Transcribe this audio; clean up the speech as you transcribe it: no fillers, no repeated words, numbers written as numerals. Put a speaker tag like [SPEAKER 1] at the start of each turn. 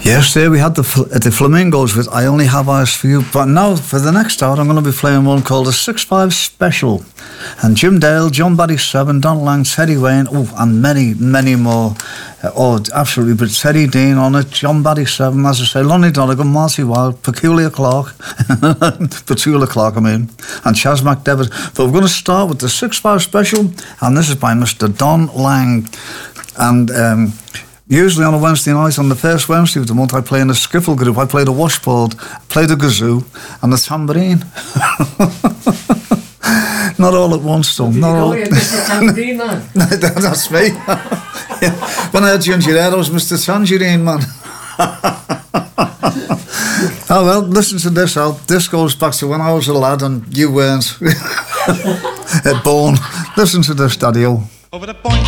[SPEAKER 1] Yesterday we had the Flamingos with I Only Have Eyes For You, but now for the next hour I'm going to be playing one called the 6-5 Special. And Jim Dale, John Barry 7, Don Lang, Teddy Wayne, and many, many more. Absolutely, but Teddy Dean on it, John Barry 7, as I say, Lonnie Donegan, Marty Wilde, Peculiar Clark, and Chas McDevitt. But we're going to start with the 6-5 Special, and this is by Mr. Don Lang. And usually on a Wednesday night, on the first Wednesday of the month, I play in a skiffle group. I play the washboard, I play the kazoo, and the tambourine. Not all at once, though. Not all.
[SPEAKER 2] Tambourine man.
[SPEAKER 1] That's me. When I had ginger hair, I was Mr. Tangerine Man. Oh well, listen to this. This goes back to when I was a lad and you weren't born. Listen to this, Daddy-o.
[SPEAKER 3] Over the point.